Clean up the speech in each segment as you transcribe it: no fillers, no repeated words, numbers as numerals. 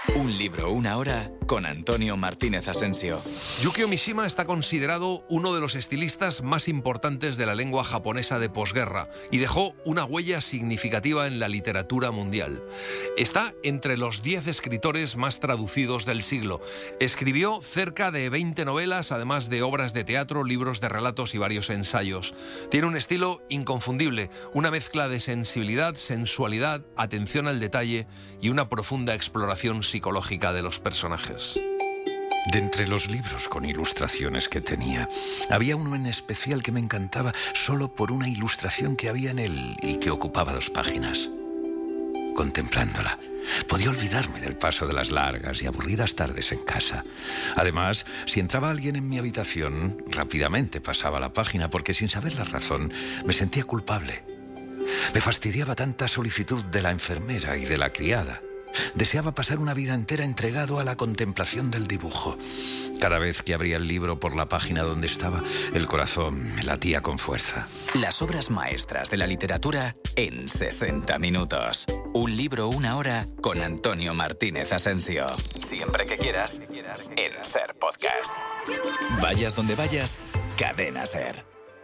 Un libro, una hora, con Antonio Martínez Asensio. Yukio Mishima está considerado uno de los estilistas más importantes de la lengua japonesa de posguerra y dejó una huella significativa en la literatura mundial. Está entre los 10 escritores más traducidos del siglo. Escribió cerca de 20 novelas, además de obras de teatro, libros de relatos y varios ensayos. Tiene un estilo inconfundible, una mezcla de sensibilidad, sensualidad, atención al detalle y una profunda exploración psicológica de los personajes. De entre los libros con ilustraciones que tenía, había uno en especial que me encantaba solo por una ilustración que había en él y que ocupaba 2 páginas. Contemplándola, podía olvidarme del paso de las largas y aburridas tardes en casa. Además, si entraba alguien en mi habitación, rápidamente pasaba la página porque, sin saber la razón, me sentía culpable. Me fastidiaba tanta solicitud de la enfermera y de la criada. Deseaba pasar una vida entera entregado a la contemplación del dibujo. Cada vez que abría el libro por la página donde estaba, el corazón me latía con fuerza. Las obras maestras de la literatura en 60 minutos. Un libro, una hora, con Antonio Martínez Asensio. Siempre que quieras, en SER Podcast. Vayas donde vayas, Cadena SER.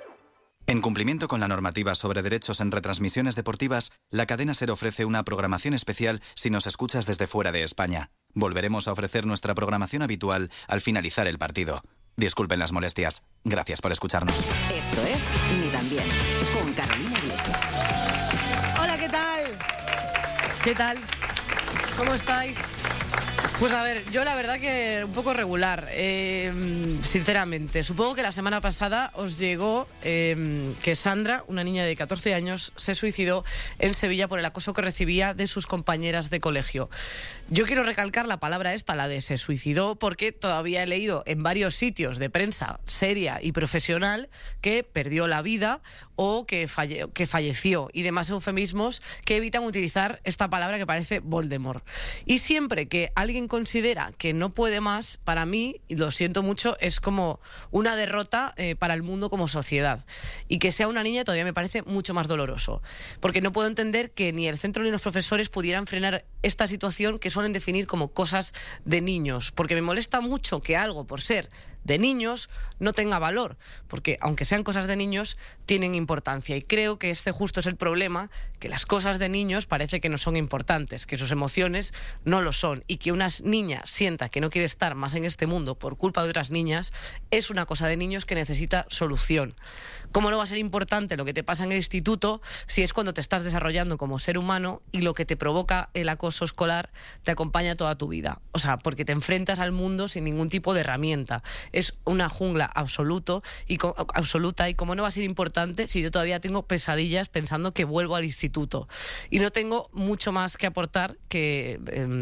En cumplimiento con la normativa sobre derechos en retransmisiones deportivas, la cadena SER ofrece una programación especial si nos escuchas desde fuera de España. Volveremos a ofrecer nuestra programación habitual al finalizar el partido. Disculpen las molestias. Gracias por escucharnos. Esto es Ni tan bien, con Carolina Iglesias. Hola, ¿qué tal? ¿Qué tal? ¿Cómo estáis? Pues a ver, yo la verdad que un poco regular, sinceramente. Supongo que la semana pasada os llegó que Sandra, una niña de 14 años, se suicidó en Sevilla por el acoso que recibía de sus compañeras de colegio. Yo quiero recalcar la palabra esta, la de se suicidó, porque todavía he leído en varios sitios de prensa seria y profesional que perdió la vida o que falleció, y demás eufemismos que evitan utilizar esta palabra que parece Voldemort. Y siempre que alguien considera que no puede más, para mí, y lo siento mucho, es como una derrota para el mundo como sociedad. Y que sea una niña todavía me parece mucho más doloroso, porque no puedo entender que ni el centro ni los profesores pudieran frenar esta situación que suelen definir como cosas de niños, porque me molesta mucho que algo, por ser de niños, no tenga valor, porque aunque sean cosas de niños, tienen importancia, y creo que este justo es el problema, que las cosas de niños parece que no son importantes, que sus emociones no lo son, y que una niña sienta que no quiere estar más en este mundo por culpa de otras niñas, es una cosa de niños que necesita solución. ¿Cómo no va a ser importante lo que te pasa en el instituto si es cuando te estás desarrollando como ser humano y lo que te provoca el acoso escolar te acompaña toda tu vida? O sea, porque te enfrentas al mundo sin ningún tipo de herramienta. Es una jungla absoluta, y cómo no va a ser importante si yo todavía tengo pesadillas pensando que vuelvo al instituto. Y no tengo mucho más que aportar que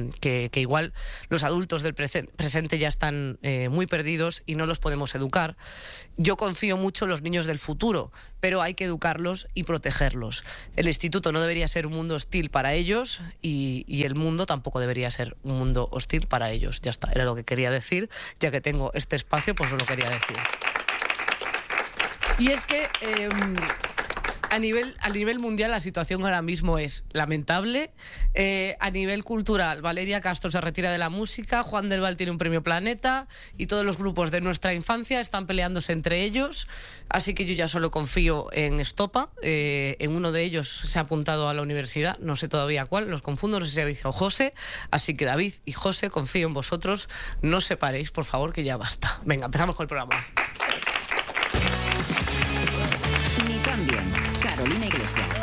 igual los adultos del presente ya están muy perdidos y no los podemos educar. Yo confío mucho en los niños del futuro, pero hay que educarlos y protegerlos. El instituto no debería ser un mundo hostil para ellos, y el mundo tampoco debería ser un mundo hostil para ellos. Ya está, era lo que quería decir. Ya que tengo este espacio, pues lo quería decir. Y es que a nivel mundial la situación ahora mismo es lamentable. A nivel cultural, Valeria Castro se retira de la música, Juan del Val tiene un premio Planeta, y todos los grupos de nuestra infancia están peleándose entre ellos. Así que yo ya solo confío en Estopa. En uno de ellos se ha apuntado a la universidad, no sé todavía cuál, los confundo, no sé si David o José. Así que David y José, confío en vosotros, no os separéis, por favor, que ya basta. Venga, empezamos con el programa. Ni tan bien, Carolina Iglesias.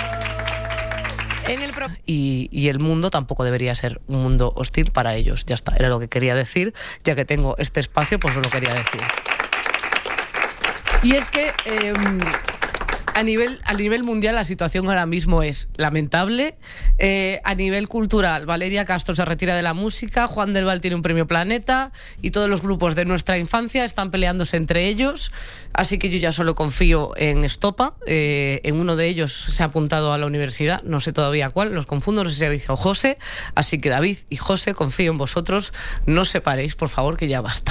Y el mundo tampoco debería ser un mundo hostil para ellos. Ya está, era lo que quería decir. Ya que tengo este espacio, pues lo quería decir. Y es que a nivel mundial la situación ahora mismo es lamentable. A nivel cultural, Valeria Castro se retira de la música, Juan del Val tiene un premio Planeta, y todos los grupos de nuestra infancia están peleándose entre ellos. Así que yo ya solo confío en Estopa. En uno de ellos se ha apuntado a la universidad, no sé todavía cuál, los confundo, no sé si David o José. Así que David y José, confío en vosotros, no os separéis, por favor, que ya basta.